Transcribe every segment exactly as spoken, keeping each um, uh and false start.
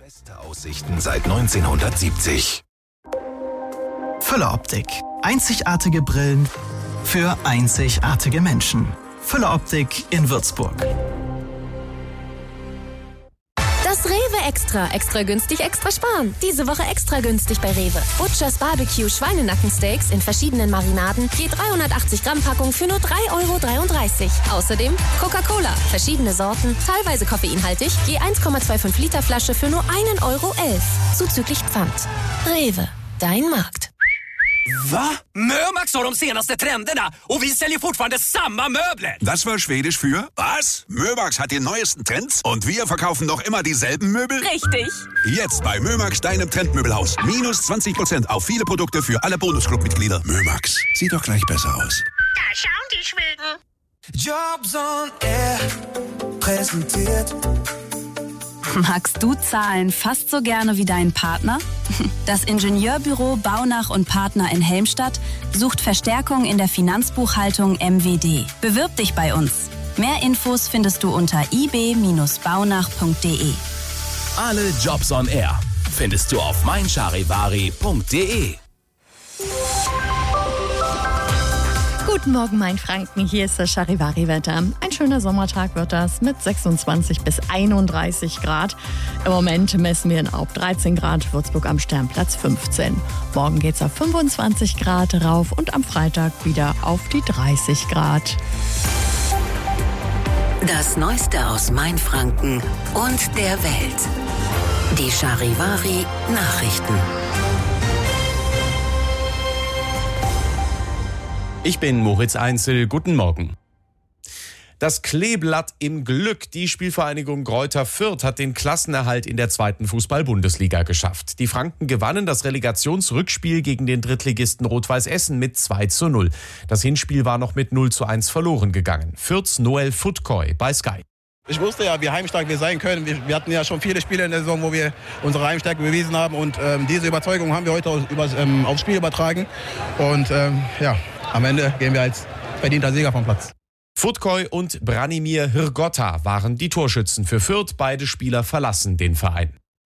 Beste Aussichten seit neunzehnhundertsiebzig. Fülle Optik. Einzigartige Brillen für einzigartige Menschen. Fülle Optik in Würzburg. Das Rewe Extra. Extra günstig, extra sparen. Diese Woche extra günstig bei Rewe. Butchers Barbecue Schweinenackensteaks in verschiedenen Marinaden. Je dreihundertachtzig Gramm Packung für nur drei Euro dreiunddreißig. Außerdem Coca-Cola. Verschiedene Sorten, teilweise koffeinhaltig. Je eins Komma fünfundzwanzig Liter Flasche für nur ein Euro elf. Zuzüglich Pfand. Rewe. Dein Markt. Va? Mömax har de senaste trenderna och vi säljer fortfarande samma möbler. Das war Schwedisch für was? Mömax hat die neuesten Trends und wir verkaufen noch immer dieselben Möbel? Richtig. Jetzt bei Mömax, deinem Trendmöbelhaus. Minus zwanzig Prozent auf viele Produkte für alle Bonusclub-Mitglieder. Mömax, sieht doch gleich besser aus. Da schauen die Schweden. Jobs on Air präsentiert. Magst du Zahlen fast so gerne wie dein Partner? Das Ingenieurbüro Baunach und Partner in Helmstadt sucht Verstärkung in der Finanzbuchhaltung M W D. Bewirb dich bei uns. Mehr Infos findest du unter i b Bindestrich baunach punkt d e. Alle Jobs on Air findest du auf mein charivari punkt d e. Guten Morgen, mein Franken. Hier ist das Charivari-Wetter. Ein schöner Sommertag wird das mit sechsundzwanzig bis einunddreißig Grad. Im Moment messen wir in Aub dreizehn Grad, Würzburg am Sternplatz fünfzehn. Morgen geht's auf fünfundzwanzig Grad rauf und am Freitag wieder auf die dreißig Grad. Das Neueste aus Mainfranken und der Welt. Die Charivari Nachrichten. Ich bin Moritz Einzel. Guten Morgen. Das Kleeblatt im Glück. Die Spielvereinigung Greuther Fürth hat den Klassenerhalt in der zweiten Fußball-Bundesliga geschafft. Die Franken gewannen das Relegationsrückspiel gegen den Drittligisten Rot-Weiß Essen mit zwei zu null. Das Hinspiel war noch mit null zu eins verloren gegangen. Fürths Noel Futkoy bei Sky. Ich wusste ja, wie heimstark wir sein können. Wir, wir hatten ja schon viele Spiele in der Saison, wo wir unsere Heimstärke bewiesen haben. Und ähm, diese Überzeugung haben wir heute aus, über, ähm, aufs Spiel übertragen. Und ähm, ja, am Ende gehen wir als verdienter Sieger vom Platz. Futkoy und Branimir Hrgotta waren die Torschützen für Fürth. Beide Spieler verlassen den Verein.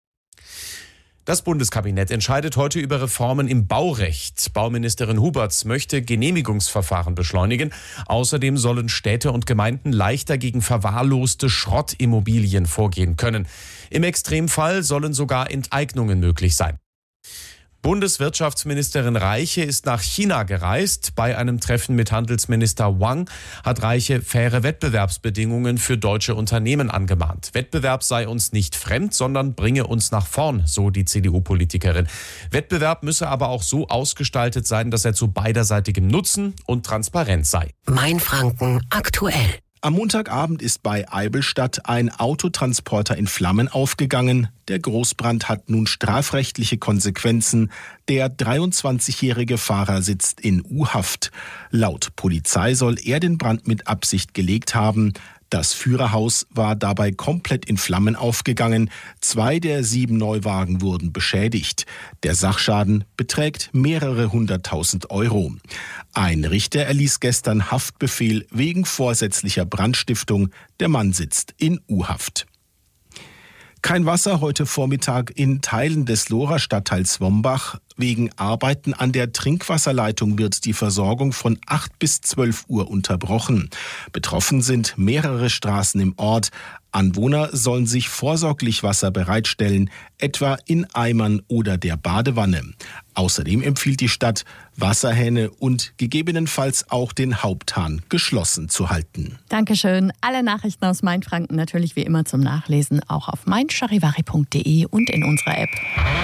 Das Bundeskabinett entscheidet heute über Reformen im Baurecht. Bauministerin Huberts möchte Genehmigungsverfahren beschleunigen. Außerdem sollen Städte und Gemeinden leichter gegen verwahrloste Schrottimmobilien vorgehen können. Im Extremfall sollen sogar Enteignungen möglich sein. Bundeswirtschaftsministerin Reiche ist nach China gereist. Bei einem Treffen mit Handelsminister Wang hat Reiche faire Wettbewerbsbedingungen für deutsche Unternehmen angemahnt. Wettbewerb sei uns nicht fremd, sondern bringe uns nach vorn, so die C D U-Politikerin. Wettbewerb müsse aber auch so ausgestaltet sein, dass er zu beiderseitigem Nutzen und Transparenz sei. Mainfranken aktuell. Am Montagabend ist bei Eibelstadt ein Autotransporter in Flammen aufgegangen. Der Großbrand hat nun strafrechtliche Konsequenzen. Der dreiundzwanzigjährige Fahrer sitzt in U-Haft. Laut Polizei soll er den Brand mit Absicht gelegt haben. Das Führerhaus war dabei komplett in Flammen aufgegangen. Zwei der sieben Neuwagen wurden beschädigt. Der Sachschaden beträgt mehrere hunderttausend Euro. Ein Richter erließ gestern Haftbefehl wegen vorsätzlicher Brandstiftung. Der Mann sitzt in U-Haft. Kein Wasser heute Vormittag in Teilen des Lohrer Stadtteils Wombach. Wegen Arbeiten an der Trinkwasserleitung wird die Versorgung von acht bis zwölf Uhr unterbrochen. Betroffen sind mehrere Straßen im Ort. Anwohner sollen sich vorsorglich Wasser bereitstellen, etwa in Eimern oder der Badewanne. Außerdem empfiehlt die Stadt, Wasserhähne und gegebenenfalls auch den Haupthahn geschlossen zu halten. Dankeschön. Alle Nachrichten aus Mainfranken natürlich wie immer zum Nachlesen auch auf mein charivari punkt d e und in unserer App.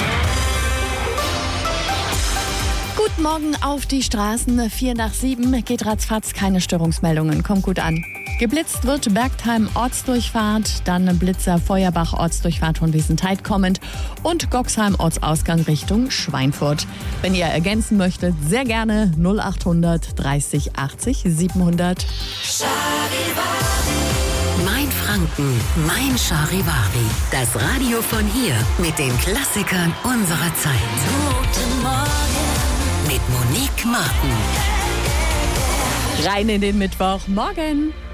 Guten Morgen auf die Straßen. Vier nach sieben geht ratzfatz, keine Störungsmeldungen. Kommt gut an. Geblitzt wird Bergheim Ortsdurchfahrt, dann Blitzer Feuerbach Ortsdurchfahrt von Wiesenthal kommend und Goxheim Ortsausgang Richtung Schweinfurt. Wenn ihr ergänzen möchtet, sehr gerne null achthundert dreißig achtzig siebenhundert. Mainfranken, mein Charivari. Das Radio von hier mit den Klassikern unserer Zeit. Guten Morgen mit Monique Martin. Rein in den Mittwoch. Morgen.